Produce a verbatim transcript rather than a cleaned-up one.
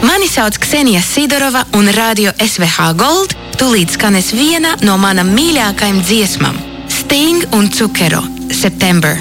Mani sauc Ksenija Sidorova un radio S V H Gold tūlīt skanēs viena no manam mīļākajām dziesmām – Sting un Cukero – September.